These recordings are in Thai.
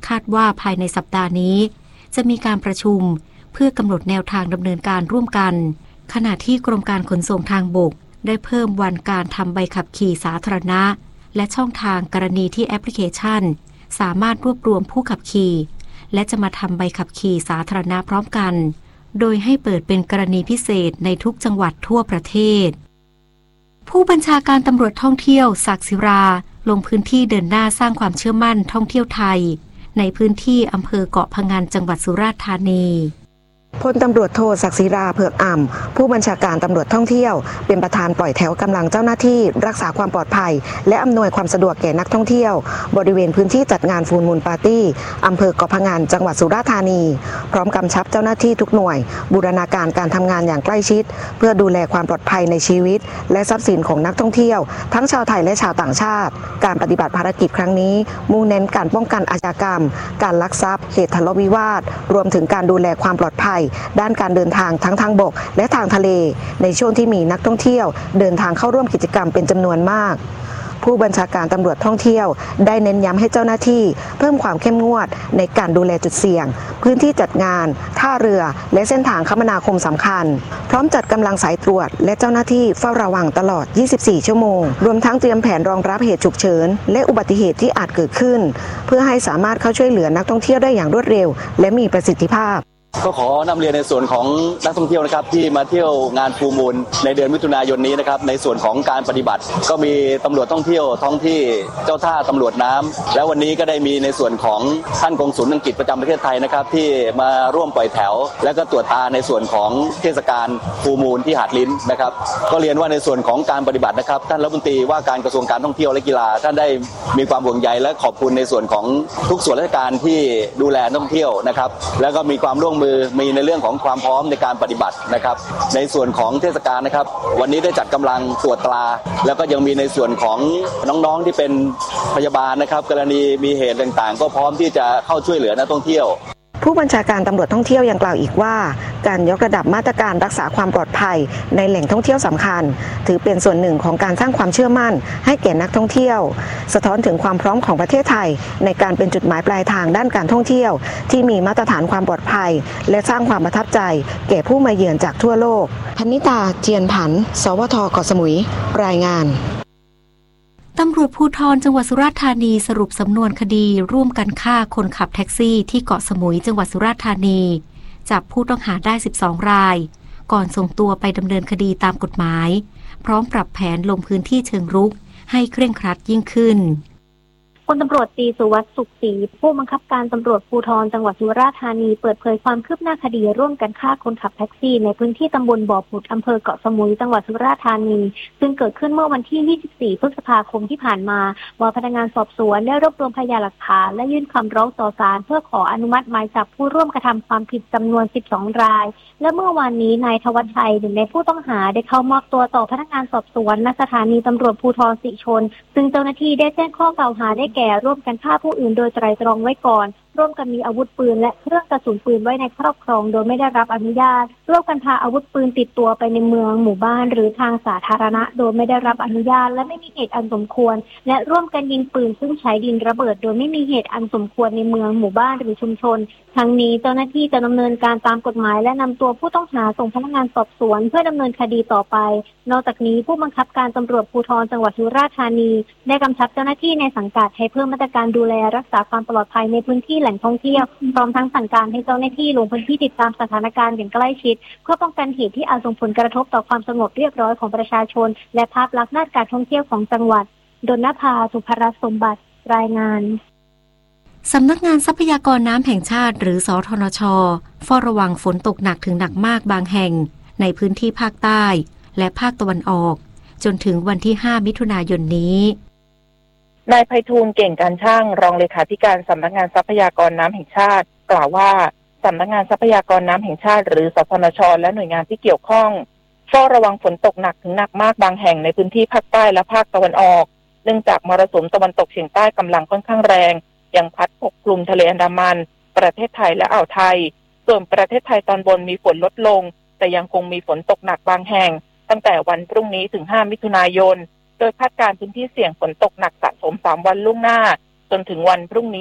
คาดว่าภายในสัปดาห์นี้จะมีการประชุมเพื่อกำหนดแนวทางดำเนินการร่วมกันขณะที่กรมการขนส่งทางบกได้เพิ่มวันการทำใบขับขี่สาธารณะและช่องทางกรณีที่แอปพลิเคชันสามารถรวบรวมผู้ขับขี่และจะมาทำใบขับขี่สาธารณะพร้อมกันโดยให้เปิดเป็นกรณีพิเศษในทุกจังหวัดทั่วประเทศผู้บัญชาการตำรวจท่องเที่ยวศักดิ์ศิราลงพื้นที่เดินหน้าสร้างความเชื่อมั่นท่องเที่ยวไทยในพื้นที่อำเภอเกาะพะงันจังหวัดสุราษฎร์ธานีพลตำรวจโทศักดิ์ศิราเผือกอ่ำผู้บัญชาการตำรวจท่องเที่ยวเป็นประธานปล่อยแถวกำลังเจ้าหน้าที่รักษาความปลอดภัยและอำนวยความสะดวกแก่นักท่องเที่ยวบริเวณพื้นที่จัดงานฟูลมูนปาร์ตี้อำเภอเกาะพะงันจังหวัดสุราษฎร์ธานีพร้อมกำชับเจ้าหน้าที่ทุกหน่วยบูรณาการการทำงานอย่างใกล้ชิดเพื่อดูแลความปลอดภัยในชีวิตและทรัพย์สินของนักท่องเที่ยวทั้งชาวไทยและชาวต่างชาติการปฏิบัติภารกิจครั้งนี้มุ่งเน้นการป้องกันอาชญากรรมการลักทรัพย์เหตุทะเลาะวิวาทรวมถึงการดูแลความปลอดภัยด้านการเดินทางทั้งทางบกและทางทะเลในช่วงที่มีนักท่องเที่ยวเดินทางเข้าร่วมกิจกรรมเป็นจำนวนมากผู้บัญชาการตำรวจท่องเที่ยวได้เน้นย้ำให้เจ้าหน้าที่เพิ่มความเข้มงวดในการดูแลจุดเสี่ยงพื้นที่จัดงานท่าเรือและเส้นทางคมนาคมสำคัญพร้อมจัดกำลังสายตรวจและเจ้าหน้าที่เฝ้าระวังตลอด 24 ชั่วโมงรวมทั้งเตรียมแผนรองรับเหตุฉุกเฉินและอุบัติเหตุที่อาจเกิดขึ้นเพื่อให้สามารถเข้าช่วยเหลือนักท่องเที่ยวได้อย่างรวดเร็วและมีประสิทธิภาพก็ขอนำเรียนในส่วนของนักท่องเที่ยวนะครับที่มาเที่ยวงานฟูลมูนในเดือนมิถุนายนนี้นะครับในส่วนของการปฏิบัติก็มีตำรวจท่องเที่ยวท้องที่เจ้าท่าตำรวจน้ำแล้ววันนี้ก็ได้มีในส่วนของท่านกงสุลอังกฤษประจำประเทศไทยนะครับที่มาร่วมปล่อยแถวและก็ตรวจตาในส่วนของเทศกาลฟูลมูนที่หาดลิ้นนะครับก็เรียนว่าในส่วนของการปฏิบัตินะครับท่านรัฐมนตรีว่าการกระทรวงการท่องเที่ยวและกีฬาท่านได้มีความห่วงใยและขอบคุณในส่วนของทุกส่วนราชการที่ดูแลนักท่องเที่ยวนะครับแล้วก็มีความร่วมมือมีในเรื่องของความพร้อมในการปฏิบัตินะครับในส่วนของเทศกาลนะครับวันนี้ได้จัดกำลังตรวจตราแล้วก็ยังมีในส่วนของน้องๆที่เป็นพยาบาลนะครับกรณีมีเหตุต่างๆก็พร้อมที่จะเข้าช่วยเหลือนักท่องเที่ยวผู้บัญชาการตำรวจท่องเที่ยวยังกล่าวอีกว่าการยกระดับมาตรการรักษาความปลอดภัยในแหล่งท่องเที่ยวสำคัญถือเป็นส่วนหนึ่งของการสร้างความเชื่อมั่นให้แก่นักท่องเที่ยวสะท้อนถึงความพร้อมของประเทศไทยในการเป็นจุดหมายปลายทางด้านการท่องเที่ยวที่มีมาตรฐานความปลอดภัยและสร้างความประทับใจแก่ผู้มาเยือนจากทั่วโลกพนิตาเจียนผันสวท.เกาะสมุยรายงานตำรวจภูธรจังหวัดสุราษฎร์ธานีสรุปสำนวนคดีร่วมกันฆ่าคนขับแท็กซี่ที่เกาะสมุยจังหวัดสุราษฎร์ธานีจับผู้ต้องหาได้12รายก่อนส่งตัวไปดำเนินคดีตามกฎหมายพร้อมปรับแผนลงพื้นที่เชิงรุกให้เคร่งครัดยิ่งขึ้นพลตำรวจตรีสุวัสดิ์สุขศรีผู้บังคับการตำรวจภูธรจังหวัดสุราษฎร์ธานีเปิดเผยความคืบหน้าคดีร่วมกันฆ่าคนขับแท็กซี่ในพื้นที่ตำบลบ่อผุดอำเภอเกาะสมุยจังหวัดสุราษฎร์ธานีซึ่งเกิดขึ้นเมื่อวันที่ 24 พฤษภาคมที่ผ่านมาว่าพนักงานสอบสวนได้รวบรวมพยานหลักฐานและยื่นคำร้องต่อศาลเพื่อขออนุมัติหมายจับผู้ร่วมกระทำความผิดจำนวน 12 รายและเมื่อวานนี้นายธวัชชัยหนึ่งในผู้ต้องหาได้เข้ามอบตัวต่อพนักงานสอบสวนณสถานีตำรวจภูธรสิชนซึ่งเจ้าหน้าที่ได้แจ้งข้อกล่าวหาได้แก่ร่วมกันฆ่าผู้อื่นโดยไตร่ตรองไว้ก่อนร่วมกันมีอาวุธปืนและเครื่องกระสุนปืนไว้ในครอบครองโดยไม่ได้รับอนุญาตร่วมกันพาอาวุธปืนติดตัวไปในเมืองหมู่บ้านหรือทางสาธารณะโดยไม่ได้รับอนุญาตและไม่มีเหตุอันสมควรและร่วมกันยิงปืนซึ่งใช้ดินระเบิดโดยไม่มีเหตุอันสมควรในเมืองหมู่บ้านหรือชุมชนทั้งนี้เจ้าหน้าที่จะดำเนินการตามกฎหมายและนำตัวผู้ต้องหาส่งพนักงานสอบสวนเพื่อดำเนินคดีต่อไปนอกจากนี้ผู้บังคับการตำรวจภูธรจังหวัดสุราษฎร์ธานีได้กำชับเจ้าหน้าที่ในสังกัดให้เพิ่มมาตรการดูแลรักษาความปลอดภัยในพื้นที่แหล่งท่องเที่ยวพร้อมทั้งสั่งการให้เจ้าหน้าที่ลงพื้นที่ติดตามสถานการณ์อย่างใกล้ชิดเพื่อป้องกันเหตุที่อาจส่งผลกระทบต่อความสงบเรียบร้อยของประชาชนและภาพลักษณ์ด้านการท่องเที่ยวของจังหวัดดลนภา สุภรัตน์สมบัติรายงานสำนักงานทรัพยากรน้ำแห่งชาติหรือสทนช.เฝ้าระวังฝนตกหนักถึงหนักมากบางแห่งในพื้นที่ภาคใต้และภาคตะวันออกจนถึงวันที่ 5 มิถุนายนนี้นายไพฑูรย์เก่งการช่างรองเลขาธิการสำนักงานทรัพยากรน้ำแห่งชาติกล่าวว่าสำนักงานทรัพยากรน้ำแห่งชาติหรือสทนช.และหน่วยงานที่เกี่ยวข้องเฝ้าระวังฝนตกหนักถึงหนักมากบางแห่งในพื้นที่ภาคใต้และภาคตะวันออกเนื่องจากมรสุมตะวันตกเฉียงใต้กำลังค่อนข้างแรงยังพัดปกคลุมทะเลอันดามันประเทศไทยและอ่าวไทยส่วนประเทศไทยตอนบนมีฝนลดลงแต่ยังคงมีฝนตกหนักบางแห่งตั้งแต่วันพรุ่งนี้ถึง 5 มิถุนายนโดยคาดการณ์พื้นที่เสี่ยงฝนตกหนักสะสม3วันล่วงหน้าจนถึงวันพรุ่งนี้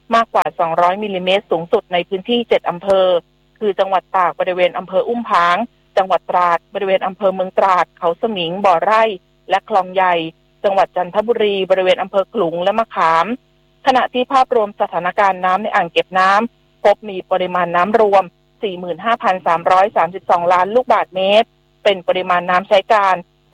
มากกว่า200มิลลิเมตรสูงสุดในพื้นที่7อำเภอคือจังหวัดตากบริเวณอำเภออุ้มผางจังหวัดตราดบริเวณอำเภอเมืองตราดเขาสมิงบ่อไร่และคลองใหญ่จังหวัดจันทบุรีบริเวณอำเภอขลุงและมะขามขณะที่ภาพรวมสถานการณ์น้ำในอ่างเก็บน้ำพบมีปริมาณน้ำรวม 45,332 ล้านลูกบาศก์เมตรเป็นปริมาณน้ำใช้การ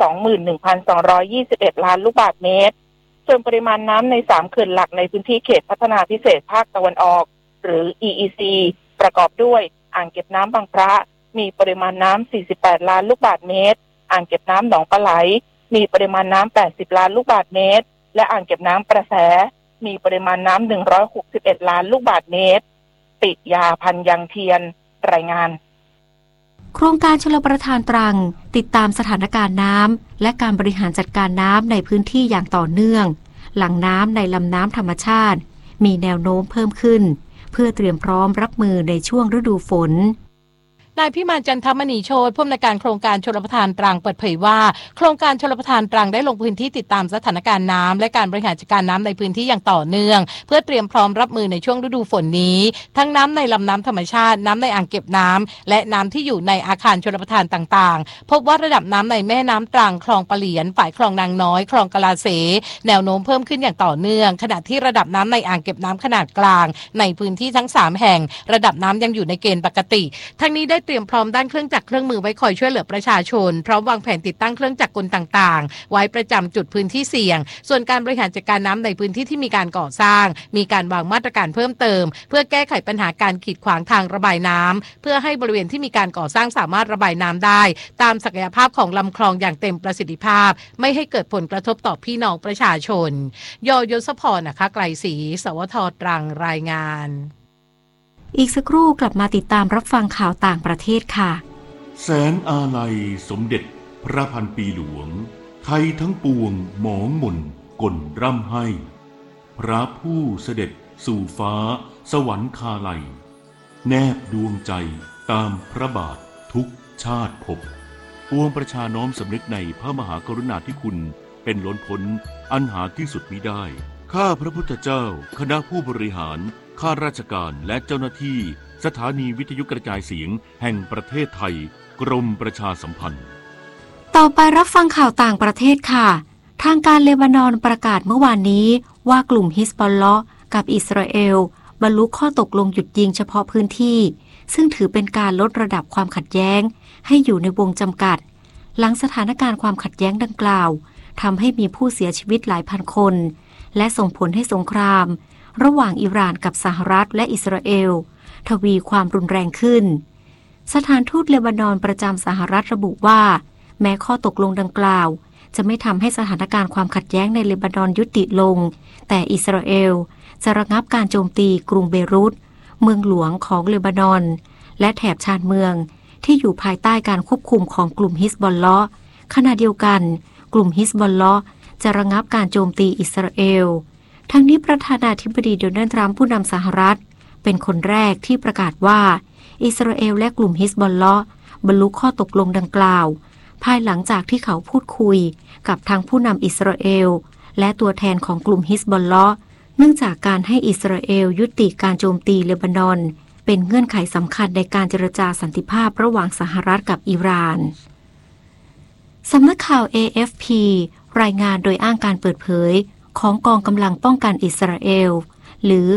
21,221 ล้านลูกบาศก์เมตรส่วนปริมาณน้ำใน3เขื่อนหลักในพื้นที่เขตพัฒนาพิเศษภาคตะวันออกหรือ EEC ประกอบด้วยอ่างเก็บน้ำบางพระมีปริมาณน้ำ48ล้านลูกบาศก์เมตรอ่างเก็บน้ำหนองปลาไหลมีปริมาณน้ำ80ล้านลูกบาศก์เมตรและอ่างเก็บน้ำประแสมีปริมาณน้ำ161ล้านลูกบาศก์เมตรปิยาพันธ์ยังเทียนรายงานโครงการชลประทานตรังติดตามสถานการณ์น้ำและการบริหารจัดการน้ำในพื้นที่อย่างต่อเนื่องหลังน้ำในลำน้ำธรรมชาติมีแนวโน้มเพิ่มขึ้นเพื่อเตรียมพร้อมรับมือในช่วงฤดูฝนนายพิมานจันทมณีโชติผู้อำนวยการโครงการชลประทานตรังเปิดเผยว่าโครงการชลประทานตรังได้ลงพื้นที่ติดตามสถานการณ์น้ำและการบริหารจัดการน้ำในพื้นที่อย่างต่อเนื่องเพื่อเตรียมพร้อมรับมือในช่วงฤดูฝนนี้ทั้งน้ำในลำน้ำธรรมชาติน้ำในอ่างเก็บน้ำและน้ำที่อยู่ในอาคารชลประทานต่างๆพบว่าระดับน้ำในแม่น้ำตรังคลองปะเหลียนฝ่ายคลองนางน้อยคลองกะลาเสแนวโน้มเพิ่มขึ้นอย่างต่อเนื่องขณะที่ระดับน้ำในอ่างเก็บน้ำขนาดกลางในพื้นที่ทั้ง3แห่งระดับน้ำยังอยู่ในเกณฑ์ปกติทั้งนี้ได้เตรียมพร้อมด้านเครื่องจักรเครื่องมือไว้คอยช่วยเหลือประชาชนพร้อมวางแผนติดตั้งเครื่องจักรกลต่างๆไว้ประจำจุดพื้นที่เสี่ยงส่วนการบริหารจัดการน้ำในพื้นที่ที่มีการก่อสร้างมีการวางมาตรการเพิ่มเติมเพื่อแก้ไขปัญหาการขีดขวางทางระบายน้ำเพื่อให้บริเวณที่มีการก่อสร้างสามารถระบายน้ำได้ตามศักยภาพของลำคลองอย่างเต็มประสิทธิภาพไม่ให้เกิดผลกระทบต่อพี่น้องประชาชนยศพรนะคะไกลศรีสวทตรังรายงานอีกสักครู่กลับมาติดตามรับฟังข่าวต่างประเทศค่ะแสนอาลัยสมเด็จพระพันปีหลวงไทยทั้งปวงหมองหม่นก่นร่ำให้พระผู้เสด็จสู่ฟ้าสวรรคาลัยแนบดวงใจตามพระบาททุกชาติภพปวงประชาน้อมสำนึกในพระมหากรุณาธิคุณเป็นล้นพ้นอันหาที่สุดมิได้ข้าพระพุทธเจ้าคณะผู้บริหารข้าราชการและเจ้าหน้าที่สถานีวิทยุกระจายเสียงแห่งประเทศไทยกรมประชาสัมพันธ์ต่อไปรับฟังข่าวต่างประเทศค่ะทางการเลบานอนประกาศเมื่อวานนี้ว่ากลุ่มฮิซบอลเลาะห์กับอิสราเอลบรรลุข้อตกลงหยุดยิงเฉพาะพื้นที่ซึ่งถือเป็นการลดระดับความขัดแย้งให้อยู่ในวงจำกัดหลังสถานการณ์ความขัดแย้งดังกล่าวทำให้มีผู้เสียชีวิตหลายพันคนและส่งผลให้สงครามระหว่างอิหร่านกับสหรัฐและอิสราเอลทวีความรุนแรงขึ้นสถานทูตเลบานอนประจำสหรัฐระบุว่าแม้ข้อตกลงดังกล่าวจะไม่ทำให้สถานการณ์ความขัดแย้งในเลบานอนยุติลงแต่อิสราเอลจะระงับการโจมตีกรุงเบรุตเมืองหลวงของเลบานอนและแถบชานเมืองที่อยู่ภายใต้การควบคุมของกลุ่มฮิซบอลเลาะห์ขณะเดียวกันกลุ่มฮิซบอลเลาะห์จะระงับการโจมตีอิสราเอลทั้งนี้ประธานาธิบดีโดนัลด์ทรัมป์ผู้นำสหรัฐเป็นคนแรกที่ประกาศว่าอิสราเอลและกลุ่มฮิซบอลเลาะห์บรรลุข้อตกลงดังกล่าวภายหลังจากที่เขาพูดคุยกับทางผู้นำอิสราเอลและตัวแทนของกลุ่มฮิซบอลเลาะห์เนื่องจากการให้อิสราเอลยุติการโจมตีเลบานอนเป็นเงื่อนไขสำคัญในการเจรจาสันติภาพระหว่างสหรัฐกับอิหร่านสำนักข่าว AFP รายงานโดยอ้างการเปิดเผยของกองกำลังป้องกันอิสราเอลหรือ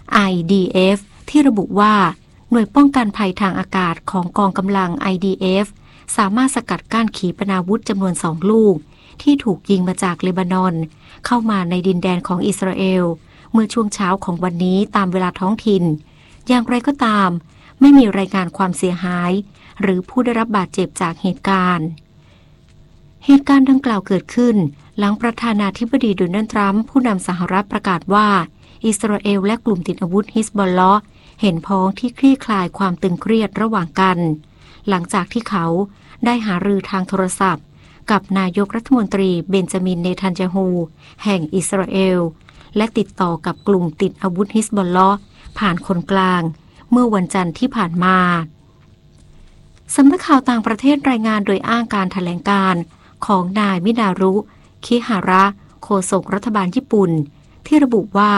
IDF ที่ระบุว่าหน่วยป้องกันภัยทางอากาศของกองกำลัง IDF สามารถสกัดกั้นขีปนาวุธจำนวน2ลูกที่ถูกยิงมาจากเลบานอนเข้ามาในดินแดนของอิสราเอลเมื่อช่วงเช้าของวันนี้ตามเวลาท้องถิ่นอย่างไรก็ตามไม่มีรายงานความเสียหายหรือผู้ได้รับบาดเจ็บจากเหตุการณ์ดังกล่าวเกิดขึ้นหลังประธานาธิบดีโดนัลด์ทรัมป์ผู้นำสหรัฐประกาศว่าอิสราเอลและกลุ่มติดอาวุธฮิซบอลเลาะห์เห็นพ้องที่คลี่คลายความตึงเครียดระหว่างกันหลังจากที่เขาได้หารือทางโทรศัพท์กับนายกรัฐมนตรีเบนจามินเนทันยาฮูแห่งอิสราเอลและติดต่อกับกลุ่มติดอาวุธฮิซบอลเลาะห์ผ่านคนกลางเมื่อวันจันทร์ที่ผ่านมาสำนักข่าวต่างประเทศรายงานโดยอ้างการแถลงการของนายมินารุคิฮาระโฆษกรัฐบาลญี่ปุ่นที่ระบุว่า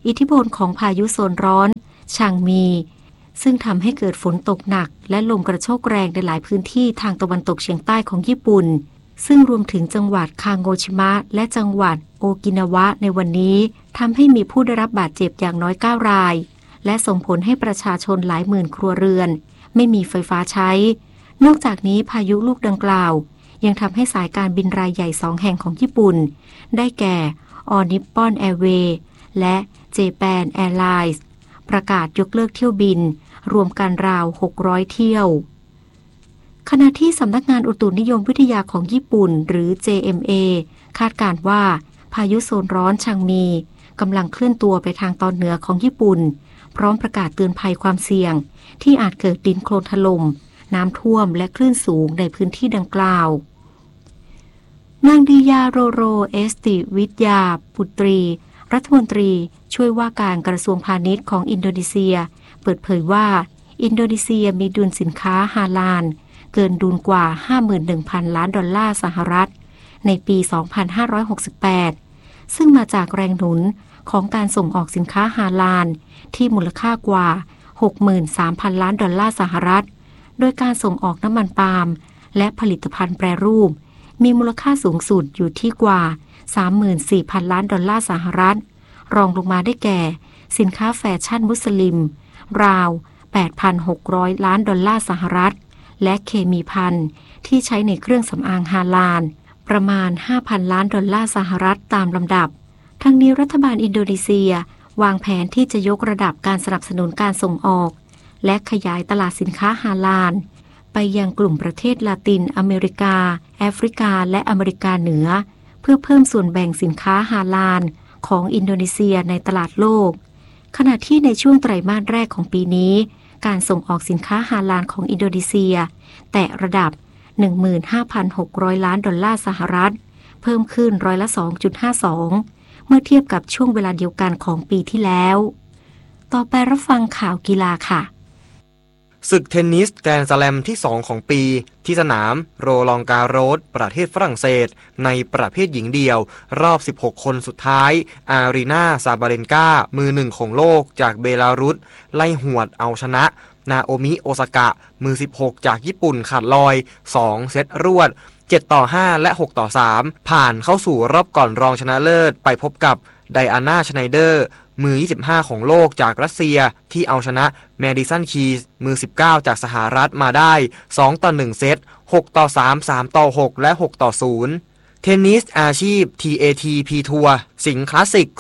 อิทธิพลของพายุโซนร้อนชางมีซึ่งทำให้เกิดฝนตกหนักและลมกระโชกแรงในหลายพื้นที่ทางตะวันตกเฉียงใต้ของญี่ปุ่นซึ่งรวมถึงจังหวัดคางโงชิมะและจังหวัดโอกินาวะในวันนี้ทำให้มีผู้ได้รับบาดเจ็บอย่างน้อย9รายและส่งผลให้ประชาชนหลายหมื่นครัวเรือนไม่มีไฟฟ้าใช้นอกจากนี้พายุลูกดังกล่าวยังทำให้สายการบินรายใหญ่2แห่งของญี่ปุ่นได้แก่ All Nippon Airways และ Japan Airlines ประกาศยกเลิกเที่ยวบินรวมกันราว600เที่ยวขณะที่สำนักงานอุตุนิยมวิทยาของญี่ปุ่นหรือ JMA คาดการณ์ว่าพายุโซนร้อนชางมีกำลังเคลื่อนตัวไปทางตอนเหนือของญี่ปุ่นพร้อมประกาศเตือนภัยความเสี่ยงที่อาจเกิดดินโคลนถล่มน้ำท่วมและคลื่นสูงในพื้นที่ดังกล่าวนางดิยาโรโรเอสติวิทยาปุตรีรัฐมนตรีช่วยว่าการกระทรวงพาณิชย์ของอินโดนีเซียเปิดเผยว่าอินโดนีเซียมีดุลสินค้าฮาลาลเกินดุลกว่า 51,000 ล้านดอลลาร์สหรัฐในปี 2568 ซึ่งมาจากแรงหนุนของการส่งออกสินค้าฮาลาลที่มูลค่ากว่า 63,000 ล้านดอลลาร์สหรัฐโดยการส่งออกน้ำมันปาล์มและผลิตภัณฑ์แปรรูปมีมูลค่าสูงสุดอยู่ที่กว่า 34,000 ล้านดอลลาร์สหรัฐรองลงมาได้แก่สินค้าแฟชั่นมุสลิมราว 8,600 ล้านดอลลาร์สหรัฐและเคมีภัณฑ์ที่ใช้ในเครื่องสำอางฮาลาลประมาณ 5,000 ล้านดอลลาร์สหรัฐตามลำดับทั้งนี้รัฐบาลอินโดนีเซียวางแผนที่จะยกระดับการสนับสนุนการส่งออกและขยายตลาดสินค้าฮาลาลไปยังกลุ่มประเทศลาตินอเมริกาแอฟริกาและอเมริกาเหนือเพื่อเพิ่มส่วนแบ่งสินค้าฮาลาลของอินโดนีเซียในตลาดโลกขณะที่ในช่วงไตรมาสแรกของปีนี้การส่งออกสินค้าฮาลาลของอินโดนีเซียแตะระดับ 15,600 ล้านดอลลาร์สหรัฐเพิ่มขึ้นร้อยละ 2.52 เมื่อเทียบกับช่วงเวลาเดียวกันของปีที่แล้วต่อไปรับฟังข่าวกีฬาค่ะศึกเทนนิสแกรนด์สแลมที่2ของปีที่สนามโรลองการโรสประเทศฝรั่งเศสในประเภทหญิงเดี่ยวรอบ16คนสุดท้ายอารีนาซาบาเลนกามือหนึ่งของโลกจากเบลารุสไล่หวดเอาชนะนาโอมิโอซากะมือ16จากญี่ปุ่นขาดลอย2เซตรวด7-5และ6-3ผ่านเข้าสู่รอบก่อนรองชนะเลิศไปพบกับไดอาน่าชไนเดอร์มือ25ของโลกจากรัสเซียที่เอาชนะแมดิสันคีสมือ19จากสหรัฐมาได้2-1เซต6-3 3-6และ6-0เทนนิสอาชีพ TATP ทัวร์สิงห์คลาสสิก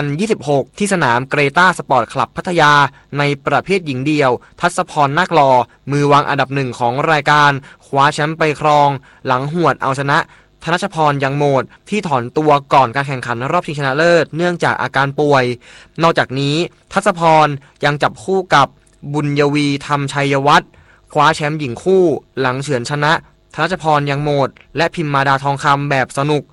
2026 ที่สนามเกรตาสปอร์ตคลับพัทยาในประเภทหญิงเดี่ยวทัศพรนาคลอมือวางอันดับ1ของรายการคว้าแชมป์ไปครองหลังหวดเอาชนะธนชพรยังโมดที่ถอนตัวก่อนการแข่งขันรอบชิงชนะเลิศเนื่องจากอาการป่วยนอกจากนี้ทัศพรยังจับคู่กับบุญยวีธรรมชัยวัฒน์คว้าแชมป์หญิงคู่หลังเฉือนชนะธนชพรยังโมดและพิมมาดาทองคำแบบสนุก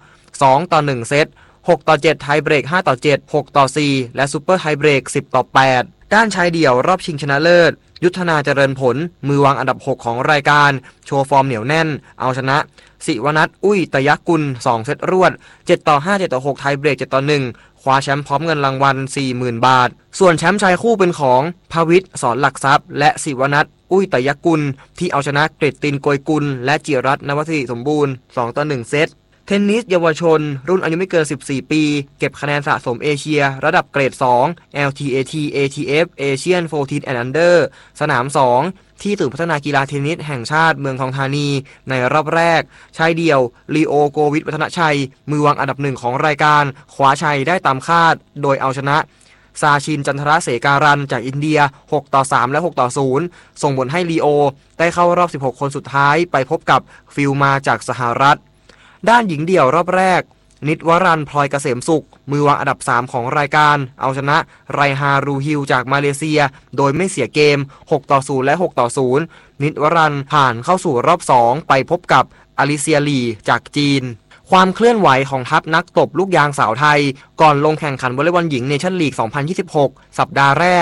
2-1เซต6-7ไทยเบรก5-7 6-4และซูเปอร์ไทยเบรก10-8ด้านชายเดี่ยวรอบชิงชนะเลิศยุทธนาเจริญผลมือวางอันดับ6ของรายการโชว์ฟอร์มเหนียวแน่นเอาชนะศิวนัทอุ้ยตยกุล2เซตรวด7-5 7-6ไทยเบรก7-1คว้าแชมป์พร้อมเงินรางวัล 40,000 บาทส่วนแชมป์ชายคู่เป็นของภวิทย์สอนหลักทรัพย์และศิวนัทอุ้ยตยกุลที่เอาชนะเกรดตินโกยกุลและจิรัตน์นวัตสิสมบูรณ์2-1เซตเทนนิสเยาวชนรุ่นอายุไม่เกิน14ปีเก็บคะแนนสะสมเอเชียระดับเกรด2 LTAT ATF Asian 14 and Under สนาม2ที่ศูนย์พัฒนากีฬาเทนนิสแห่งชาติเมืองทองธานีในรอบแรกชายเดี่ยวลีโอโกวิทวัฒนชัยมือวางอันดับ1ของรายการคว้าชัยได้ตามคาดโดยเอาชนะซาชินจันทรเสการันจากอินเดีย6-3และ6-0ส่งผลให้ลีโอได้เข้ารอบ16คนสุดท้ายไปพบกับฟิลมาจากสหรัฐด้านหญิงเดี่ยวรอบแรกนิตวรันพลอยเกษมสุขมือวางอันดับ3ของรายการเอาชนะไรฮารูฮิลจากมาเลเซียโดยไม่เสียเกม6-0และ6-0นิตวรันผ่านเข้าสู่รอบ2ไปพบกับอลิเซียลีจากจีนความเคลื่อนไหวของทัพนักตบลูกยางสาวไทยก่อนลงแข่งขันวอลเลย์บอลหญิงเนชั่นลีก 2026 สัปดาห์แรก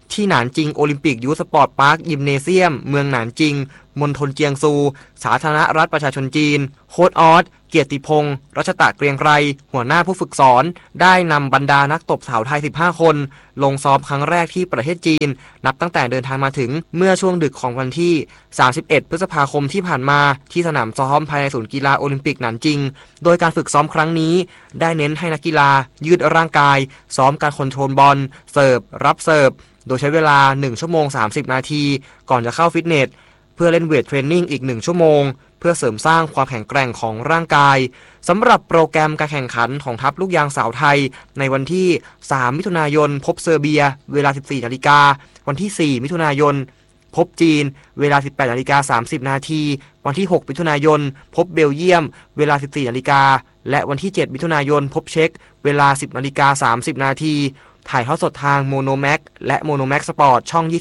ที่หนานจิงโอลิมปิกยูสปอร์ตพาร์คยิมเนเซียมเมืองหนานจิงมณฑลเจียงซูสาธารณรัฐประชาชนจีนโค้ชออสเกียรติพงศ์รัชตะเกรียงไกรหัวหน้าผู้ฝึกสอนได้นำบรรดานักตบสาวไทย15คนลงซ้อมครั้งแรกที่ประเทศจีนนับตั้งแต่เดินทางมาถึงเมื่อช่วงดึกของวันที่31พฤษภาคมที่ผ่านมาที่สนามซ้อมภายในศูนย์กีฬาโอลิมปิกหนานจิงโดยการฝึกซ้อมครั้งนี้ได้เน้นให้นักกีฬายืดร่างกายซ้อมการคอนโทรลบอลเสิร์ฟรับเสิร์ฟโดยใช้เวลา1ชั่วโมง30นาทีก่อนจะเข้าฟิตเนสเพื่อเล่นเวทเทรนนิ่งอีก1ชั่วโมงเพื่อเสริมสร้างความแข็งแกร่งของร่างกายสำหรับโปรแกรมการแข่งขันของทัพลูกยางสาวไทยในวันที่3มิถุนายนพบเซอร์เบียเวลา 14 นาฬิกาวันที่4มิถุนายนพบจีนเวลา 18 นาฬิกา 30 นาทีวันที่6มิถุนายนพบเบลเยียมเวลา 14 นาฬิกาและวันที่7มิถุนายนพบเช็กเวลา 10 นาฬิกา 30 นาทีถ่ายทอดสดทางโมโนแม็กและโมโนแม็กสปอร์ตช่อง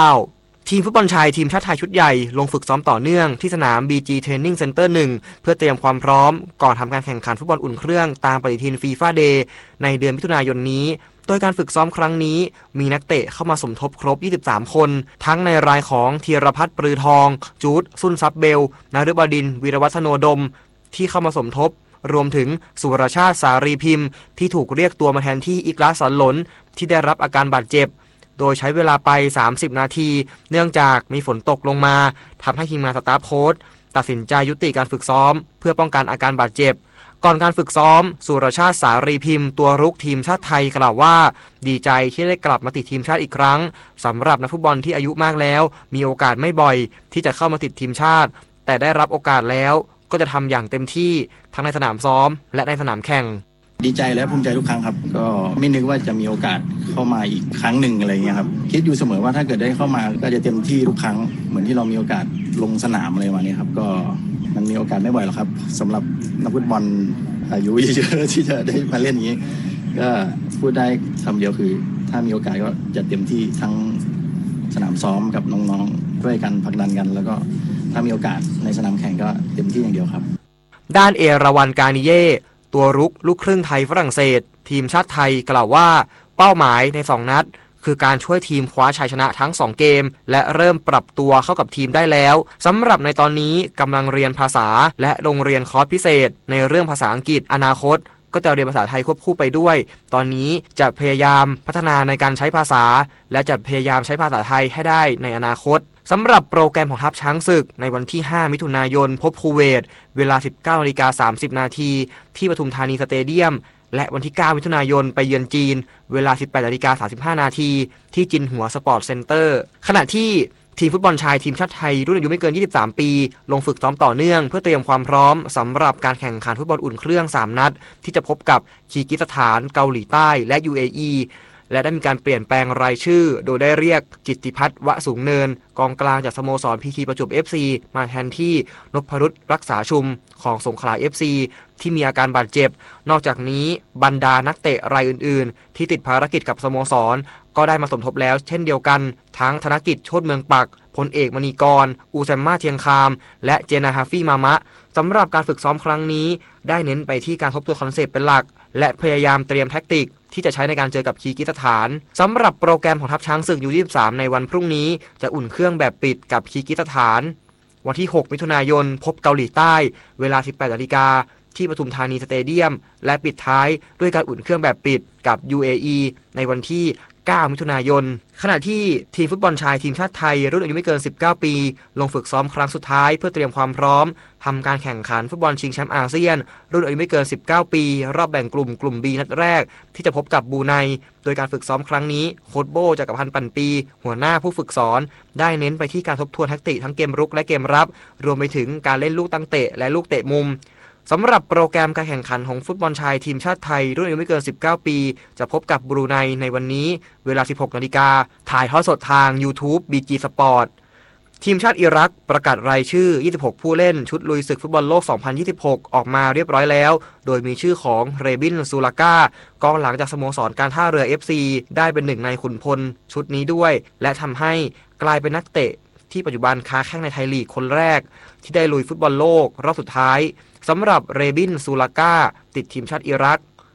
29ทีมฟุตบอลชายทีมชาติไทยชุดใหญ่ลงฝึกซ้อมต่อเนื่องที่สนาม BG Training Center 1 เพื่อเตรียมความพร้อมก่อนทำการแข่งขันฟุตบอลอุ่นเครื่องตามปฏิทิน FIFA Day ในเดือนมิถุนายนนี้โดยการฝึกซ้อมครั้งนี้มีนักเตะเข้ามาสมทบครบ23คนทั้งในรายของธีรพัฒน์ปรือทองจูดซุนซับเบลนฤบดินทร์วีรวัฒโนดมที่เข้ามาสมทบรวมถึงสุรชาติสารีพิมพ์ที่ถูกเรียกตัวมาแทนที่อิกลาสันหลนที่ได้รับอาการบาดเจ็บโดยใช้เวลาไป30นาทีเนื่องจากมีฝนตกลงมาทำให้ทีมงานสตาฟโค้ชตัดสินใจยุติการฝึกซ้อมเพื่อป้องกันอาการบาดเจ็บก่อนการฝึกซ้อมสุรชาติสารีพิมพ์ตัวรุกทีมชาติไทยกล่าวว่าดีใจที่ได้กลับมาติดทีมชาติอีกครั้งสำหรับนักฟุตบอลที่อายุมากแล้วมีโอกาสไม่บ่อยที่จะเข้ามาติดทีมชาติแต่ได้รับโอกาสแล้วก็จะทำอย่างเต็มที่ทั้งในสนามซ้อมและในสนามแข่งดีใจและภูมิใจทุกครั้งครับก็ไม่นึกว่าจะมีโอกาสเข้ามาอีกครั้งหนึ่งอะไรเงี้ยครับคิดอยู่เสมอว่าถ้าเกิดได้เข้ามาก็จะเต็มที่ทุกครั้งเหมือนที่เรามีโอกาสลงสนามอะไรมาเนี่ยครับก็มันมีโอกาสไม่บ่อยหรอกครับสำหรับนักฟุตบอลอายุเยอะที่จะได้มาเล่นอย่างนี้ก็พูดได้คำเดียวคือถ้ามีโอกาสก็จะเต็มที่ทั้งสนามซ้อมกับน้องๆช่วยกันผลักดันกันแล้วก็ถ้ามีโอกาสในสนามแข่งก็เต็มที่อย่างเดียวครับด้านเอราวันกานิเย่ตัวรุกลูกครึ่งไทยฝรั่งเศสทีมชาติไทยกล่าวว่าเป้าหมายใน2นัดคือการช่วยทีมคว้าชัยชนะทั้ง2เกมและเริ่มปรับตัวเข้ากับทีมได้แล้วสำหรับในตอนนี้กำลังเรียนภาษาและโรงเรียนคอร์สพิเศษในเรื่องภาษาอังกฤษอนาคตก็จะเรียนภาษาไทยควบคู่ไปด้วยตอนนี้จะพยายามพัฒนาในการใช้ภาษาและจะพยายามใช้ภาษาไทยให้ได้ในอนาคตสำหรับโปรแกรมของทัพช้างศึกในวันที่5มิถุนายนพบคูเวตเวลา 19:30 นาทีที่ปทุมธานีสเตเดียมและวันที่9มิถุนายนไปเยือนจีนเวลา 18:35 นาทีที่จินหัวสปอร์ตเซ็นเตอร์ขณะที่ทีมฟุตบอลชายทีมชาติไทยรุ่นอายุไม่เกิน23ปีลงฝึกซ้อมต่อเนื่องเพื่อเตรียมความพร้อมสำหรับการแข่งขันฟุตบอลอุ่นเครื่อง3นัดที่จะพบกับคีร์กิสถานเกาหลีใต้และ UAE และได้มีการเปลี่ยนแปลงรายชื่อโดยได้เรียกจิตติพัฒน์วสูงเนินกองกลางจากสโมสรพีทีประจวบ FC มาแทนที่นพรุตรักษาชุมของสงขลา FC ที่มีอาการบาดเจ็บนอกจากนี้บรรดานักเตะรายอื่นๆที่ติดภารกิจกับสโมสรก็ได้มาสมทบแล้วเช่นเดียวกันทั้งธนกิจโชติเมืองปักพลเอกมณีกรอูแซมมาเทียงคามและเจนาฮาฟี่มามะสำหรับการฝึกซ้อมครั้งนี้ได้เน้นไปที่การทบทวนคอนเซปต์เป็นหลักและพยายามเตรียมแท็กติกที่จะใช้ในการเจอกับคีร์กิสถานสำหรับโปรแกรมของทัพช้างศึกยู23ในวันพรุ่งนี้จะอุ่นเครื่องแบบปิดกับคีร์กิสถานวันที่6มิถุนายนพบเกาหลีใต้เวลา 18:00 นที่ปทุมธานีสเตเดียมและปิดท้ายด้วยการอุ่นเครื่องแบบปิดกับ UAE ในวันที่9มิถุนายนขณะที่ทีมฟุตบอลชายทีมชาติไทยรุ่นอายุไม่เกิน19ปีลงฝึกซ้อมครั้งสุดท้ายเพื่อเตรียมความพร้อมทำการแข่งขันฟุตบอลชิงแชมป์อาเซียนรุ่นอายุไม่เกิน19ปีรอบแบ่งกลุ่ม B นัดแรกที่จะพบกับบรูไนโดยการฝึกซ้อมครั้งนี้โค้ชโบจักรพันธ์ปั่นปีหัวหน้าผู้ฝึกสอนได้เน้นไปที่การทบทวนแทคติกทั้งเกมรุกและเกมรับรวมไปถึงการเล่นลูกตั้งเตะและลูกเตะมุมสำหรับโปรแกรมการแข่งขันของฟุตบอลชายทีมชาติไทยรุ่นอายุไม่เกิน19ปีจะพบกับบรูไนในวันนี้เวลา 16:00 นถ่ายทอดสดทาง YouTube BG Sport ทีมชาติอิรักประกาศรายชื่อ26ผู้เล่นชุดลุยศึกฟุตบอลโลก2026ออกมาเรียบร้อยแล้วโดยมีชื่อของเรบินซูลาก้ากองหลังจากสโมสรการท่าเรือ FC ได้เป็นหนึ่งในขุนพลชุดนี้ด้วยและทำให้กลายเป็นนักเตะที่ปัจจุบันค้าแข้งในไทยลีกคนแรกที่ได้ลุยฟุตบอลโลกรอบสุดท้ายสำหรับเรบินซูลาก้าติดทีมชาติอิรัก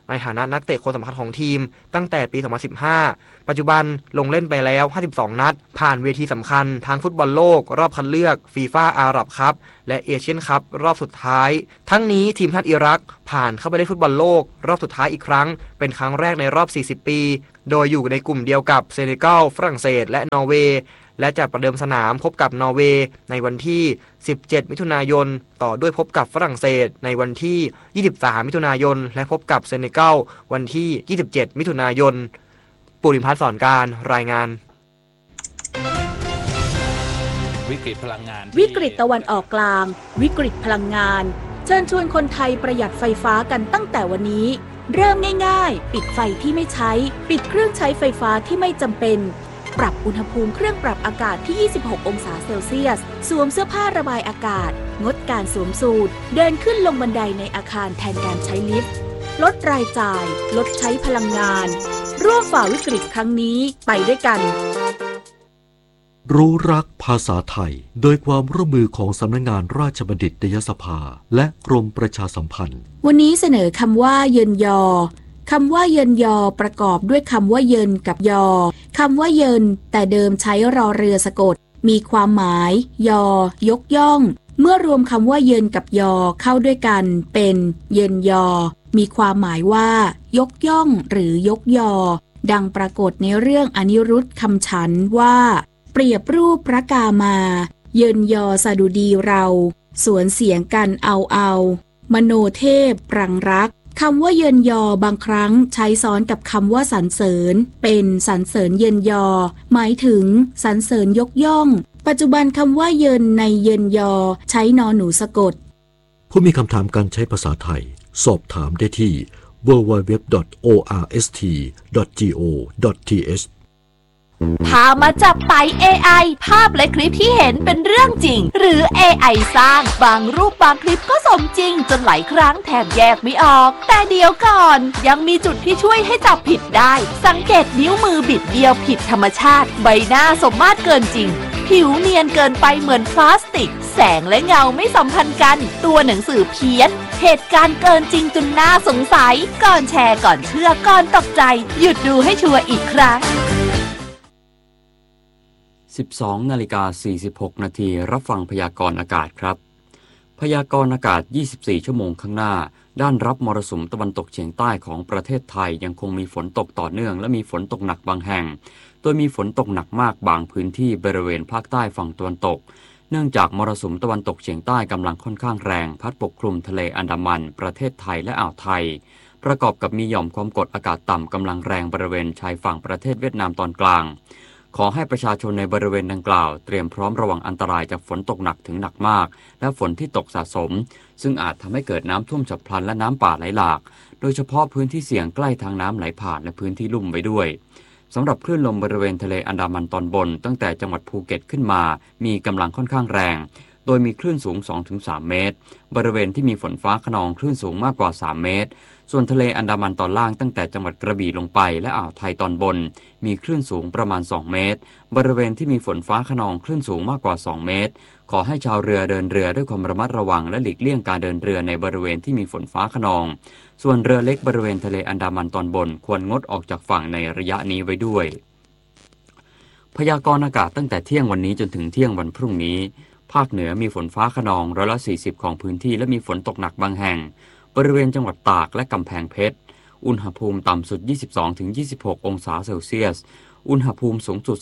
ในฐานะนักเตะคนสำคัญของทีมตั้งแต่ปี 2015 ปัจจุบันลงเล่นไปแล้ว52นัดผ่านเวทีสำคัญทั้งฟุตบอลโลกรอบคัดเลือกฟีฟ่าอาหรับคัพและเอเชียนคัพรอบสุดท้ายทั้งนี้ทีมชาติอิรักผ่านเข้าไปเล่นฟุตบอลโลกรอบสุดท้ายอีกครั้งเป็นครั้งแรกในรอบ40ปีโดยอยู่ในกลุ่มเดียวกับเซเนกัลฝรั่งเศสและนอร์เวย์และจะประเดิมสนามพบกับนอร์เวย์ในวันที่17มิถุนายนต่อด้วยพบกับฝรั่งเศสในวันที่23มิถุนายนและพบกับเซเนกัลวันที่27มิถุนายนปุริพัฒน์สอนการรายงานวิกฤตพลังงานวิกฤตตะวันออกกลางวิกฤตพลังงานเชิญชวนคนไทยประหยัดไฟฟ้ากันตั้งแต่วันนี้เริ่มง่ายๆปิดไฟที่ไม่ใช้ปิดเครื่องใช้ไฟฟ้าที่ไม่จำเป็นปรับอุณหภูมิเครื่องปรับอากาศที่26องศาเซลเซียสสวมเสื้อผ้าระบายอากาศงดการสวมสูทเดินขึ้นลงบันไดในอาคารแทนการใช้ลิฟต์ลดรายจ่ายลดใช้พลังงานร่วมฝ่าวิกฤตครั้งนี้ไปด้วยกันรู้รักภาษาไทยโดยความร่วมมือของสำนักงานราชบัณฑิตยสภาและกรมประชาสัมพันธ์วันนี้เสนอคำว่าเยินยอคำว่าเยินยอประกอบด้วยคำว่าเยินกับยอคำว่าเยินแต่เดิมใช้รอเรือสะกดมีความหมายยอยกย่องเมื่อรวมคำว่าเยินกับยอเข้าด้วยกันเป็นเยินยอมีความหมายว่ายกย่องหรือยกยอดังปรากฏในเรื่องอนิรุตคำฉันว่าเปรียบรูปพระกามาเยินยอสดุดีเราสวนเสียงกันเอามโนเทพปรังรักคำว่าเยินยอบางครั้งใช้ซ้อนกับคำว่าสรรเสริญเป็นสรรเสริญเยินยอหมายถึงสรรเสริญยกย่องปัจจุบันคำว่าเยินในเยินยอใช้นอหนูสะกดผู้มีคำถามการใช้ภาษาไทยสอบถามได้ที่ www.orst.go.th ถ้ามาจับไต่ AI ภาพและคลิปที่เห็นเป็นเรื่องจริงหรือ AI สร้างบางรูปบางคลิปก็สมจริงจนหลายครั้งแทบแยกไม่ออกแต่เดี๋ยวก่อนยังมีจุดที่ช่วยให้จับผิดได้สังเกตนิ้วมือบิดเบี้ยวผิดธรรมชาติใบหน้าสมมาตรเกินจริงผิวเนียนเกินไปเหมือนพลาสติกแสงและเงาไม่สัมพันธ์กันตัวหนังสือเพี้ยนเหตุการณ์เกินจริงจนน่าสงสัยก่อนแชร์ก่อนเชื่อก่อนตกใจหยุดดูให้ชัวร์อีกครั้ง 12:46 นาทีรับฟังพยากรณ์อากาศครับพยากรณ์อากาศ24ชั่วโมงข้างหน้าด้านรับมรสุมตะวันตกเฉียงใต้ของประเทศไทยยังคงมีฝนตกต่อเนื่องและมีฝนตกหนักบางแห่งโดยมีฝนตกหนักมากบางพื้นที่บริเวณภาคใต้ฝั่งตะวันตกเนื่องจากมรสุมตะวันตกเฉียงใต้กำลังค่อนข้างแรงพัดปกคลุมทะเลอันดามันประเทศไทยและอ่าวไทยประกอบกับมีหย่อมความกดอากาศต่ำกำลังแรงบริเวณชายฝั่งประเทศเวียดนามตอนกลางขอให้ประชาชนในบริเวณดังกล่าวเตรียมพร้อมระวังอันตรายจากฝนตกหนักถึงหนักมากและฝนที่ตกสะสมซึ่งอาจทำให้เกิดน้ำท่วมฉับพลันและน้ำป่าไหลหลากโดยเฉพาะพื้นที่เสี่ยงใกล้ทางน้ำไหลผ่านและพื้นที่ลุ่มไว้ด้วยสำหรับคลื่นลมบริเวณทะเลอันดามันตอนบนตั้งแต่จังหวัดภูเก็ตขึ้นมามีกำลังค่อนข้างแรงโดยมีคลื่นสูง 2-3 เมตรบริเวณที่มีฝนฟ้าคะนองคลื่นสูงมากกว่า3เมตรส่วนทะเลอันดามันตอนล่างตั้งแต่จังหวัดกระบี่ลงไปและอ่าวไทยตอนบนมีคลื่นสูงประมาณ2เมตรบริเวณที่มีฝนฟ้าคะนองคลื่นสูงมากกว่า2เมตรขอให้ชาวเรือเดินเรือด้วยความระมัดระวังและหลีกเลี่ยงการเดินเรือในบริเวณที่มีฝนฟ้าคะนองส่วนเรือเล็กบริเวณทะเลอันดามันตอนบนควรงดออกจากฝั่งในระยะนี้ไว้ด้วยพยากรณ์อากาศตั้งแต่เที่ยงวันนี้จนถึงเที่ยงวันพรุ่งนี้ภาคเหนือมีฝนฟ้าคะนอง140ของพื้นที่และมีฝนตกหนักบางแห่งบริเวณจังหวัดตากและกำแพงเพชรอุณหภูมิต่ำสุด 22-26 องศาเซลเซียสอุณหภูมิสูงสุด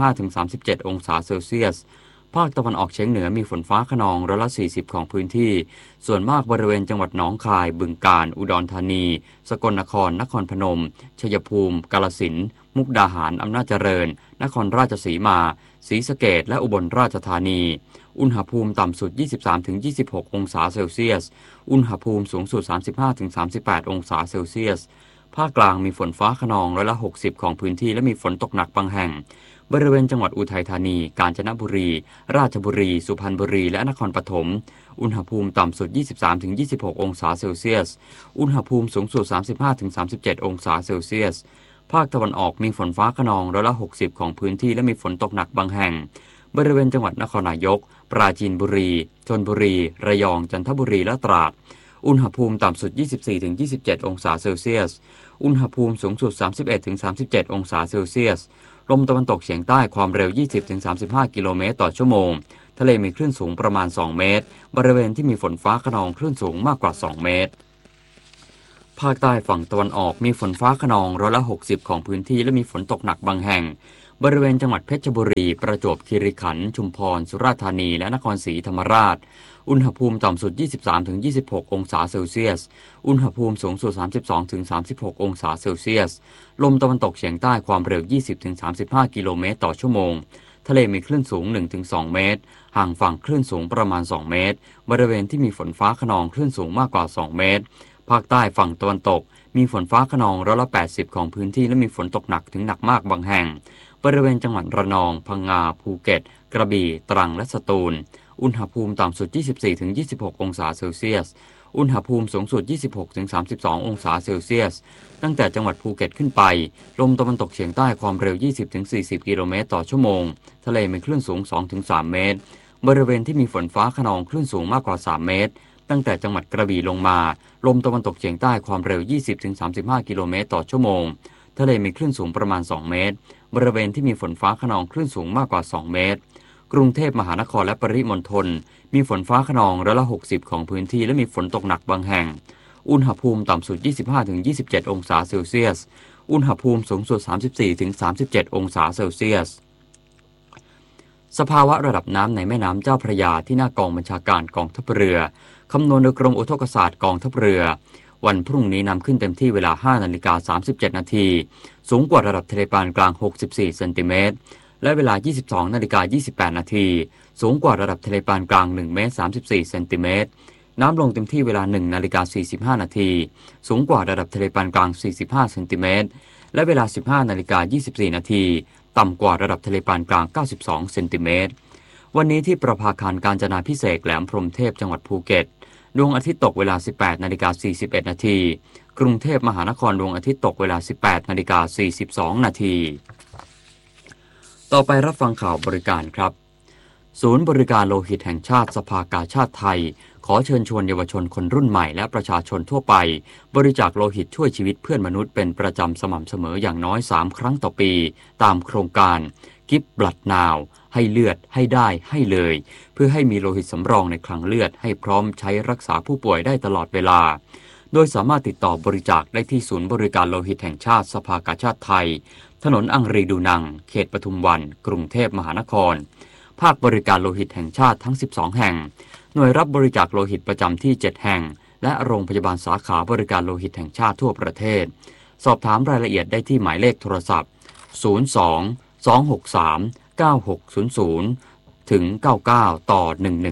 35-37 องศาเซลเซียสภาคตะวันออกเฉียงเหนือมีฝนฟ้าคะนอง140ของพื้นที่ส่วนมากบริเวณจังหวัดหนองคายบึงกาฬอุดรธานีสกลนครนครพนมชัยภูมิกาฬสินธุ์มุกดาหารอำนาจเจริญนครราชสีมาศรีสะเกษและอุบลราชธานีอุณหภูมิต่ำสุด 23-26 องศาเซลเซียสอุณหภูมิสูงสุด 35-38 องศาเซลเซียสภาคกลางมีฝนฟ้าคะนอง60%ของพื้นที่และมีฝนตกหนักบางแห่งบริเวณจังหวัดอุทัยธานีกาญจนบุรีราชบุรีสุพรรณบุรีและนครปฐมอุณหภูมิต่ำสุด 23-26 องศาเซลเซียสอุณหภูมิสูงสุด 35-37 องศาเซลเซียสภาคตะวันออกมีฝนฟ้าคะนอง60%ของพื้นที่และมีฝนตกหนักบางแห่งบริเวณจังหวัดนครนายกปราจีนบุรีชลบุรีระยองจันทบุรีและตราดอุณหภูมิต่ำสุด 24-27 องศาเซลเซียสอุณหภูมิสูงสุด 31-37 องศาเซลเซียสลมตะวันตกเฉียงใต้ความเร็ว 20-35 กิโลเมตรต่อชั่วโมงทะเลมีคลื่นสูงประมาณ 2 เมตรบริเวณที่มีฝนฟ้าคะนองคลื่นสูงมากกว่า 2 เมตรภาคใต้ฝั่งตะวันออกมีฝนฟ้าคะนอง60%ของพื้นที่และมีฝนตกหนักบางแห่งบริเวณจังหวัดเพชรบุรีประจวบคีรีขันธ์ชุมพรสุราษฎร์ธานีและนครศรีธรรมราชอุณหภูมิต่ำสุด 23-26 องศาเซลเซียสอุณหภูมิสูงสุด 32-36 องศาเซลเซียสลมตะวันตกเฉียงใต้ความเร็ว 20-35 กิโลเมตรต่อชั่วโมงทะเลมีคลื่นสูง 1-2 เมตรห่างฝั่งคลื่นสูงประมาณ 2 เมตรบริเวณที่มีฝนฟ้าคะนองคลื่นสูงมากกว่า 2 เมตรภาคใต้ฝั่งตะวันตกมีฝนฟ้าคะนอง80%ของพื้นที่และมีฝนตกหนักถึงหนักมากบางแห่งบริเวณจังหวัดระนองพังงาภูเก็ตกระบี่ตรังและสตูลอุณหภูมิต่ำสุด 24-26 องศาเซลเซียสอุณหภูมิสูงสุด 26-32 องศาเซลเซียสตั้งแต่จังหวัดภูเก็ตขึ้นไปลมตะวันตกเฉียงใต้ความเร็ว 20-40 กิโลเมตรต่อชั่วโมงทะเลมีคลื่นสูง 2-3 เมตรบริเวณที่มีฝนฟ้าคะนองคลื่นสูงมากกว่า 3 เมตรตั้งแต่จังหวัดกระบี่ลงมาลมตะวันตกเฉียงใต้ความเร็ว 20-35 กิโลเมตรต่อชั่วโมงทะเลมีคลื่นสูงประมาณ 2 เมตรบริเวณที่มีฝนฟ้าคะนองคลื่นสูงมากกว่า 2 เมตรกรุงเทพมหานครและปริมณฑลมีฝนฟ้าคะนอง60%ของพื้นที่และมีฝนตกหนักบางแห่งอุณหภูมิต่ำสุด 25-27 องศาเซลเซียสอุณหภูมิสูงสุด 34-37 องศาเซลเซียสสภาวะระดับน้ำในแม่น้ำเจ้าพระยาที่หน้ากองบัญชาการกองทัพเรือคำนวณโดยกรมอุทกศาสตร์กองทัพเรือวันพรุ่งนี้น้ำขึ้นเต็มที่เวลา 5:37 นาทีสูงกว่าระดับทะเลปานกลาง64เซนติเมตรและเวลา 22:28 นาทีสูงกว่าระดับทะเลปานกลาง1 เมตร 34 เซนติเมตรน้ำลงเต็มที่เวลา 1:45 นาทีสูงกว่าระดับทะเลปานกลาง45เซนติเมตรและเวลา 15:24 นาทีต่ำกว่าระดับทะเลปานกลาง92เซนติเมตรวันนี้ที่ประภาคารกาญจนาภิเษกแหลมพรหมเทพจังหวัดภูเก็ตดวงอาทิตย์ตกเวลา 18:41 นาทีกรุงเทพมหานครดวงอาทิตย์ตกเวลา 18:42 นาทีต่อไปรับฟังข่าวบริการครับศูนย์บริการโลหิตแห่งชาติสภากาชาดไทยขอเชิญชวนเยาวชนคนรุ่นใหม่และประชาชนทั่วไปบริจาคโลหิตช่วยชีวิตเพื่อนมนุษย์เป็นประจำสม่ำเสมออย่างน้อย3 ครั้งต่อปีตามโครงการ Give Blood Now ให้เลือดให้ได้ให้เลยเพื่อให้มีโลหิตสำรองในคลังเลือดให้พร้อมใช้รักษาผู้ป่วยได้ตลอดเวลาโดยสามารถติดต่อบริจาคได้ที่ศูนย์บริการโลหิตแห่งชาติสภากาชาดไทยถนนอังรีดูนังเขตปทุมวันกรุงเทพมหานครภาคบริการโลหิตแห่งชาติทั้ง12แห่งหน่วยรับบริจาคโลหิตประจำที่7แห่งและโรงพยาบาลสาขาบริการโลหิตแห่งชาติทั่วประเทศสอบถามรายละเอียดได้ที่หมายเลขโทรศัพท์02-263-9600ถึง99ต่อ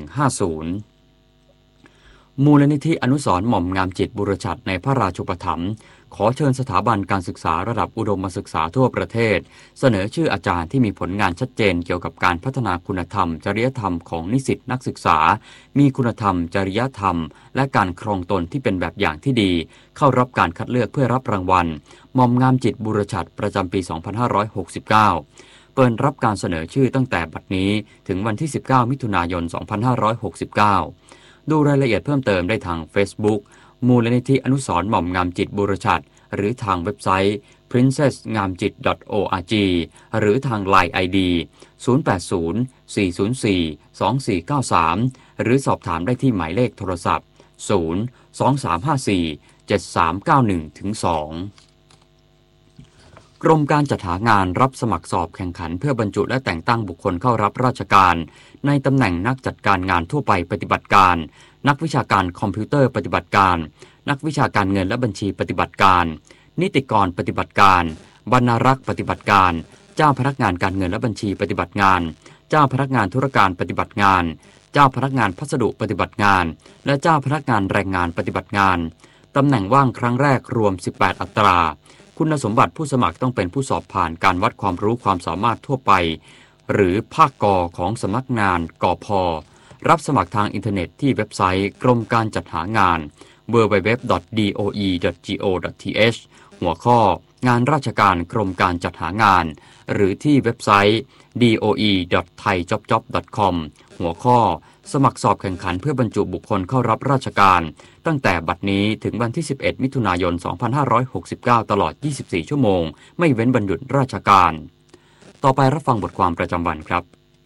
1150มูลนิธิอนุสรณ์หม่อมงามจิตบุรชัดในพระราชูปถัมภ์ขอเชิญสถาบันการศึกษาระดับอุดมศึกษาทั่วประเทศเสนอชื่ออาจารย์ที่มีผลงานชัดเจนเกี่ยวกับการพัฒนาคุณธรรมจริยธรรมของนิสิตนักศึกษามีคุณธรรมจริยธรรมและการครองตนที่เป็นแบบอย่างที่ดีเข้ารับการคัดเลือกเพื่อรับรางวัลหม่อมงามจิตบุรชัดประจำปี 2569เปิดรับการเสนอชื่อตั้งแต่บัดนี้ถึงวันที่19มิถุนายน2569ดูรายละเอียดเพิ่มเติมได้ทาง Facebook มูลนิธิอนุสรณ์หม่อมงามจิตบุรชัดหรือทางเว็บไซต์ princessngamjit.org หรือทาง LINE ID 0804042493หรือสอบถามได้ที่หมายเลขโทรศัพท์023547391-2กรมการจัดหางานรับสมัครสอบแข่งขันเพื่อบรรจุและแต่งตั้งบุคคลเข้ารับราชการในตำแหน่งนักจัดการงานทั่วไปปฏิบัติการนักวิชาการคอมพิวเตอร์ปฏิบัติการนักวิชาการเงินและบัญชีปฏิบัติการนิติกรปฏิบัติการบรรณารักษ์ปฏิบัติการเจ้าพนักงานการเงินและบัญชีปฏิบัติงานเจ้าพนักงานธุรการปฏิบัติงานเจ้าพนักงานพัสดุปฏิบัติงานและเจ้าพนักงานแรงงานปฏิบัติงานตำแหน่งว่างครั้งแรกรวม18อัตราคุณสมบัติผู้สมัครต้องเป็นผู้สอบผ่านการวัดความรู้ความสามารถทั่วไปหรือภาคก.ของสำนักงานกพ.รับสมัครทางอินเทอร์เน็ตที่เว็บไซต์กรมการจัดหางาน www.doe.go.th หัวข้องานราชการกรมการจัดหางานหรือที่เว็บไซต์ doe.thaijobjob.com หัวข้อสมัครสอบแข่งขันเพื่อบรรจุบุคคลเข้ารับราชการตั้งแต่บัดนี้ถึงวันที่ 11 มิถุนายน 2569 ตลอด 24 ชั่วโมงไม่เว้นวันหยุดราชการต่อไปรับฟังบทความประจำวันครับ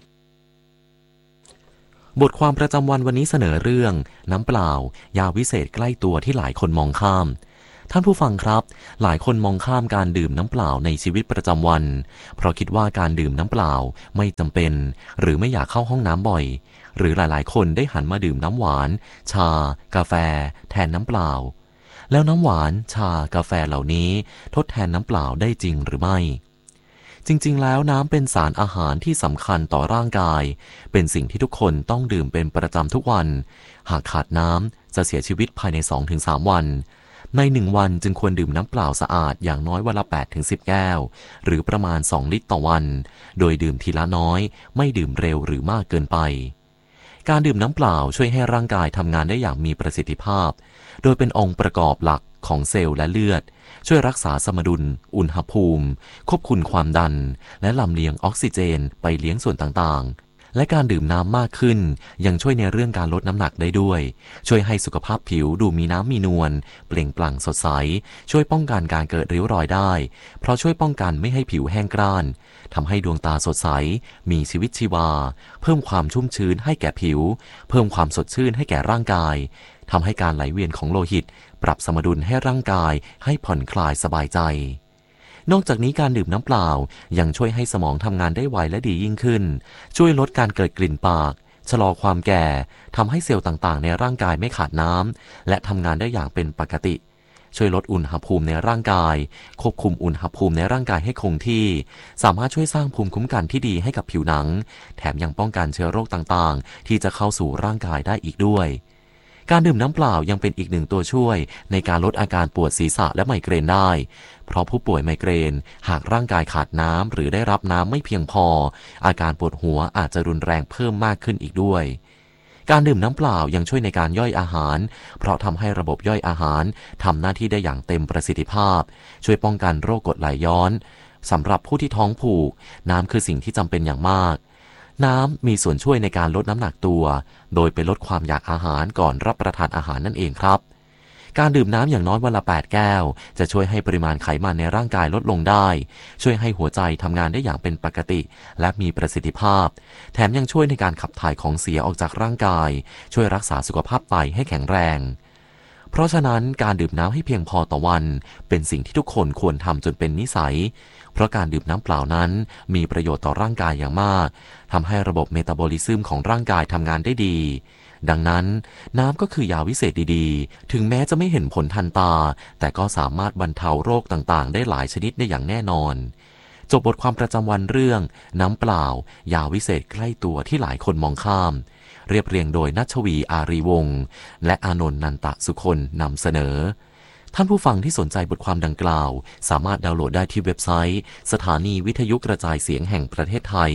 บทความประจำวันวันนี้เสนอเรื่องน้ำเปล่ายาวิเศษใกล้ตัวที่หลายคนมองข้ามท่านผู้ฟังครับหลายคนมองข้ามการดื่มน้ำเปล่าในชีวิตประจำวันเพราะคิดว่าการดื่มน้ำเปล่าไม่จำเป็นหรือไม่อยากเข้าห้องน้ำบ่อยหรือหลายๆคนได้หันมาดื่มน้ำหวานชากาแฟแทนน้ำเปล่าแล้วน้ำหวานชากาแฟเหล่านี้ทดแทนน้ำเปล่าได้จริงหรือไม่จริงๆแล้วน้ำเป็นสารอาหารที่สำคัญต่อร่างกายเป็นสิ่งที่ทุกคนต้องดื่มเป็นประจำทุกวันหากขาดน้ำจะเสียชีวิตภายใน 2-3 วันใน1วันจึงควรดื่มน้ำเปล่าสะอาดอย่างน้อยวันละ 8-10 แก้วหรือประมาณ2ลิตรต่อวันโดยดื่มทีละน้อยไม่ดื่มเร็วหรือมากเกินไปการดื่มน้ำเปล่าช่วยให้ร่างกายทำงานได้อย่างมีประสิทธิภาพโดยเป็นองค์ประกอบหลักของเซลล์และเลือดช่วยรักษาสมดุลอุณหภูมิควบคุมความดันและลำเลียงออกซิเจนไปเลี้ยงส่วนต่างๆและการดื่มน้ำมากขึ้นยังช่วยในเรื่องการลดน้ำหนักได้ด้วยช่วยให้สุขภาพผิวดูมีน้ำมีนวลเปล่งปลั่งสดใสช่วยป้องกันการเกิดริ้วรอยได้เพราะช่วยป้องกันไม่ให้ผิวแห้งกร้านทำให้ดวงตาสดใสมีชีวิตชีวาเพิ่มความชุ่มชื้นให้แก่ผิวเพิ่มความสดชื่นให้แก่ร่างกายทำให้การไหลเวียนของโลหิตปรับสมดุลให้ร่างกายให้ผ่อนคลายสบายใจนอกจากนี้การดื่มน้ำเปล่ายังช่วยให้สมองทำงานได้ไวและดียิ่งขึ้นช่วยลดการเกิดกลิ่นปากชะลอความแก่ทำให้เซลล์ต่างๆในร่างกายไม่ขาดน้ำและทำงานได้อย่างเป็นปกติช่วยลดอุณหภูมิในร่างกายควบคุมอุณหภูมิในร่างกายให้คงที่สามารถช่วยสร้างภูมิคุ้มกันที่ดีให้กับผิวหนังแถมยังป้องกันเชื้อโรคต่างๆที่จะเข้าสู่ร่างกายได้อีกด้วยการดื่มน้ำเปล่ายังเป็นอีกหนึ่งตัวช่วยในการลดอาการปวดศีรษะและไมเกรนได้เพราะผู้ป่วยไมเกรนหากร่างกายขาดน้ำหรือได้รับน้ำไม่เพียงพออาการปวดหัวอาจจะรุนแรงเพิ่มมากขึ้นอีกด้วยการดื่มน้ำเปล่ายังช่วยในการย่อยอาหารเพราะทำให้ระบบย่อยอาหารทำหน้าที่ได้อย่างเต็มประสิทธิภาพช่วยป้องกันโรคกรดไหลย้อนสำหรับผู้ที่ท้องผูกน้ำคือสิ่งที่จำเป็นอย่างมากน้ำมีส่วนช่วยในการลดน้ำหนักตัวโดยไปลดความอยากอาหารก่อนรับประทานอาหารนั่นเองครับการดื่มน้ำอย่างน้อยวันละ 8 แก้วจะช่วยให้ปริมาณไขมันในร่างกายลดลงได้ช่วยให้หัวใจทำงานได้อย่างเป็นปกติและมีประสิทธิภาพแถมยังช่วยในการขับถ่ายของเสียออกจากร่างกายช่วยรักษาสุขภาพไตให้แข็งแรงเพราะฉะนั้นการดื่มน้ำให้เพียงพอต่อวันเป็นสิ่งที่ทุกคนควรทำจนเป็นนิสัยเพราะการดื่มน้ำเปล่านั้นมีประโยชน์ต่อร่างกายอย่างมากทำให้ระบบเมตาบอลิซึมของร่างกายทำงานได้ดีดังนั้นน้ำก็คือยาวิเศษดีๆถึงแม้จะไม่เห็นผลทันตาแต่ก็สามารถบรรเทาโรคต่างๆได้หลายชนิดได้อย่างแน่นอนจบบทความประจำวันเรื่องน้ำเปล่ายาวิเศษใกล้ตัวที่หลายคนมองข้ามเรียบเรียงโดยณัชวีอารีวงศ์และอานนท์นันตะสุคนนำเสนอท่านผู้ฟังที่สนใจบทความดังกล่าวสามารถดาวน์โหลดได้ที่เว็บไซต์สถานีวิทยุกระจายเสียงแห่งประเทศไทย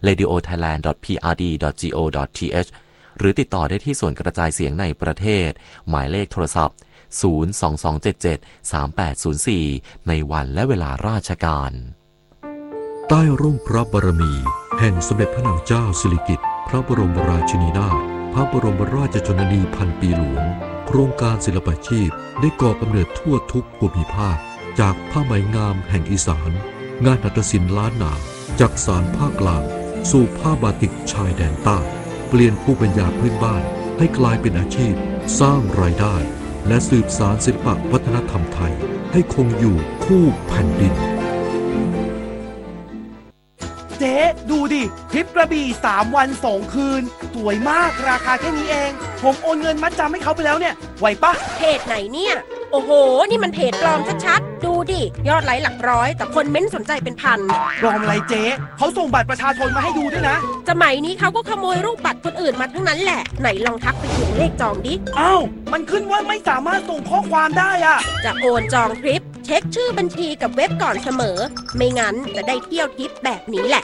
radiothailand.prd.go.th หรือติดต่อได้ที่ส่วนกระจายเสียงในประเทศหมายเลขโทรศัพท์ 022773804 ในวันและเวลาราชการใต้ร่มพระบารมีแห่งสมเด็จพระนางเจ้าสิริกิติ์พระบรมราชินีนาถพระบรมราชชนนีพันปีหลวงโครงการศิลปาชีพได้ก่อกำเนิดทั่วทุกภูมิภาคจากผ้าไหมงามแห่งอีสานงานหัตถศิลป์ล้านนาจากสานภาคกลางสู่ผ้าบาติกชายแดนใต้เปลี่ยนภูมิปัญญาพื้นบ้านให้กลายเป็นอาชีพสร้างรายได้และสืบสานศิลปวัฒนธรรมไทยให้คงอยู่คู่แผ่นดินเจ๊ดูดิทริปกระบี่3 วัน 2 คืนสวยมากราคาแค่นี้เองผมโอนเงินมัดจำให้เขาไปแล้วเนี่ยไหวปะเพจไหนเนี่ยโอ้โหนี่มันเพจปลอมชัดๆดูดิยอดไลค์หลักร้อยแต่คนเม้นสนใจเป็นพันปลอมอะไรเจ๊เขาส่งบัตรประชาชนมาให้ดูด้วยนะสมัยนี้เขาก็ขโมยรูปบัตรคนอื่นมาทั้งนั้นแหละไหนลองทักไปถึงเลขจองดิอ้าวมันขึ้นว่าไม่สามารถส่งข้อความได้อะจะโอนจองทริปเช็คชื่อบัญชีกับเว็บก่อนเสมอไม่งั้นจะได้เที่ยวทริปแบบนี้แหละ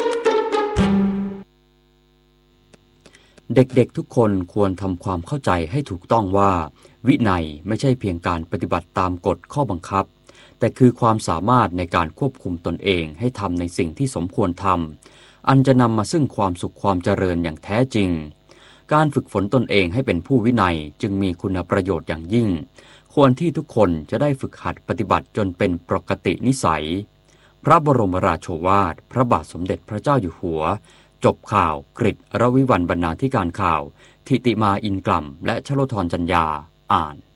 เด็กๆทุกคนควรทำความเข้าใจให้ถูกต้องว่าวินัยไม่ใช่เพียงการปฏิบัติตามกฎข้อบังคับแต่คือความสามารถในการควบคุมตนเองให้ทำในสิ่งที่สมควรทำอันจะนำมาซึ่งความสุขความเจริญอย่างแท้จริงการฝึกฝนตนเองให้เป็นผู้วินัยจึงมีคุณประโยชน์อย่างยิ่งควรที่ทุกคนจะได้ฝึกหัดปฏิบัติจนเป็นปกตินิสัยพระบรมราโชวาทพระบาทสมเด็จพระเจ้าอยู่หัวจบข่าวกฤษ รวิวรรณบรรณาธิการข่าวทิติมาอินกล่ำและชโลธรจัญญาอ่าน